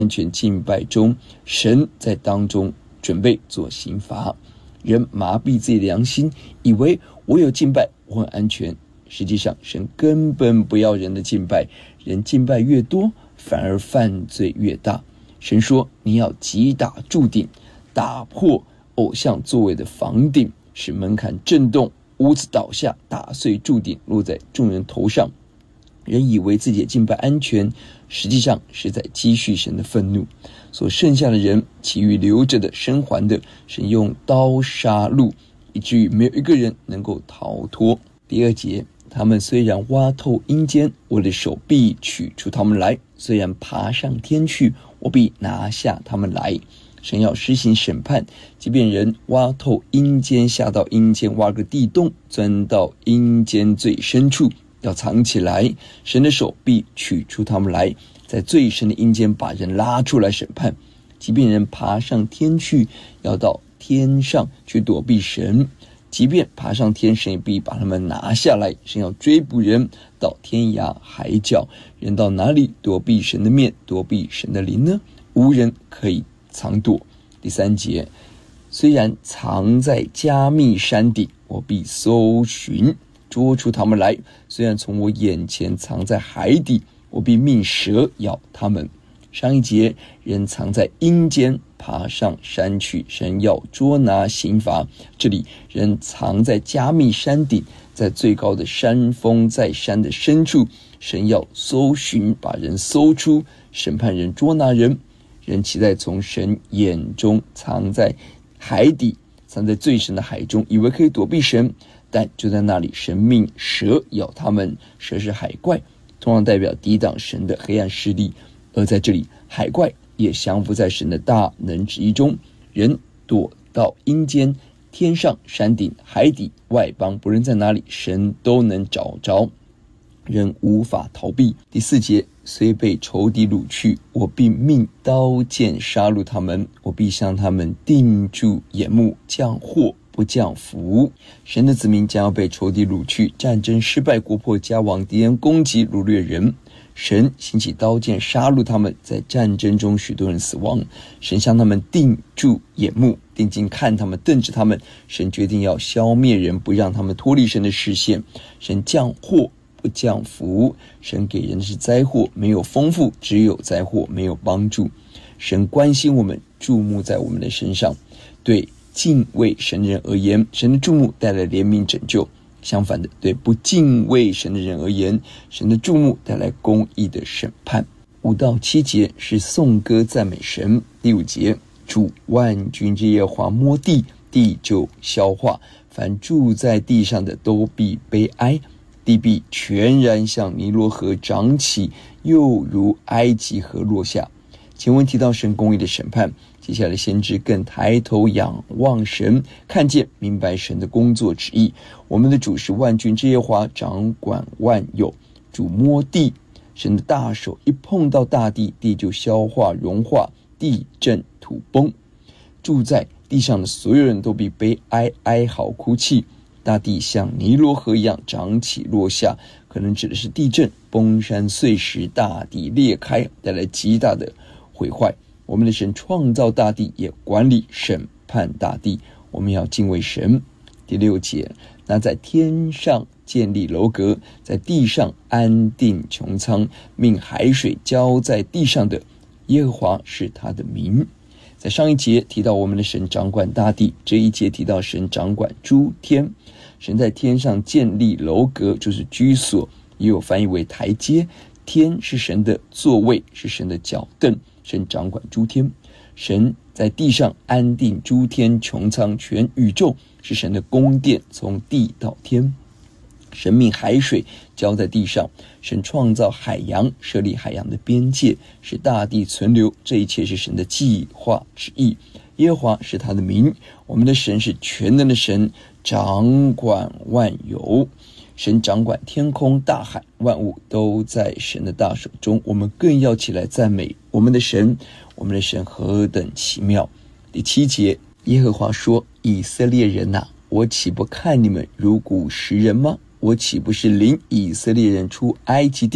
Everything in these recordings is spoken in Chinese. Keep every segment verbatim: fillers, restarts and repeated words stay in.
安全敬拜中，神在当中准备做刑罚。人麻痹自己的良心，以为我有敬拜我很安全，实际上神根本不要人的敬拜，人敬拜越多反而犯罪越大。神说你要击打柱顶，打破偶像座位的房顶，使门槛震动，屋子倒下，打碎柱顶，落在众人头上。人以为自己的敬拜安全，实际上是在积蓄神的愤怒。所剩下的人，其余留着的生还的，神用刀杀戮，以至于没有一个人能够逃脱。第二节，他们虽然挖透阴间，我的手必取出他们来；虽然爬上天去，我必拿下他们来。神要施行审判，即便人挖透阴间，下到阴间，挖个地洞，钻到阴间最深处，要藏起来，神的手必取出他们来，在最深的阴间把人拉出来审判。即便人爬上天去，要到天上去躲避神，即便爬上天，神也必把他们拿下来。神要追捕人到天涯海角，人到哪里躲避神的面，躲避神的灵呢？无人可以藏躲。第三节，虽然藏在加密山顶，我必搜寻捉出他们来；虽然从我眼前藏在海底，我必命蛇咬他们。上一节，人藏在阴间，爬上山去，神要捉拿刑罚。这里人藏在加密山顶，在最高的山峰，在山的深处，神要搜寻，把人搜出，审判人，捉拿人。人期待从神眼中藏在海底，藏在最深的海中，以为可以躲避神，但就在那里，神命蛇咬他们。蛇是海怪，通常代表抵挡神的黑暗势力，而在这里，海怪也降服在神的大能旨意中。人躲到阴间、天上、山顶、海底、外邦，不论在哪里，神都能找着，人无法逃避。第四节，虽被仇敌掳去，我必命刀剑杀戮他们，我必向他们定住眼目，降祸不降福。神的子民将要被仇敌掳去，战争失败，国破家亡，敌人攻击掳掠人，神兴起刀剑杀戮他们，在战争中许多人死亡，神向他们定住眼目，定睛看他们，瞪着他们。神决定要消灭人，不让他们脱离神的视线。神降祸不降福，神给人的是灾祸，没有丰富，只有灾祸，没有帮助。神关心我们，注目在我们的身上。对敬畏神的人而言，神的注目带来怜悯拯救；相反的，对不敬畏神的人而言，神的注目带来公义的审判。五到七节是颂歌赞美神。第五节，主万军之耶和华摸地，地就消化，凡住在地上的都必悲哀，地必全然像尼罗河涨起，又如埃及河落下。前文提到神公义的审判，接下来先知更抬头仰望神，看见明白神的工作旨意。我们的主是万军之耶和华，掌管万有。主摸地，神的大手一碰到大地，地就消化融化，地震土崩。住在地上的所有人都必悲哀，哀嚎哭泣。大地像尼罗河一样涨起落下，可能指的是地震、崩山碎石，大地裂开，带来极大的毁坏。我们的神创造大地，也管理审判大地，我们要敬畏神。第六节，那在天上建立楼阁，在地上安定穹苍，命海水浇在地上的，耶和华是他的名。在上一节提到我们的神掌管大地，这一节提到神掌管诸天。神在天上建立楼阁，就是居所，也有翻译为台阶。天是神的座位，是神的脚凳，神掌管诸天。神在地上安定诸天穹苍，全宇宙是神的宫殿，从地到天。神命海水浇在地上，神创造海洋，设立海洋的边界，使大地存留，这一切是神的计划旨意。耶和华是他的名，我们的神是全能的神，掌管万有。神掌管天空大海，万物都在神的大手中，我们更要起来赞美我们的神，我们的神何等奇妙。第七节，耶和华说，以色列人啊，我岂不看你们如古时人吗？我岂不是领以色列人出埃及地，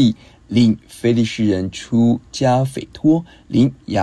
领非利士人出加斐托，领亚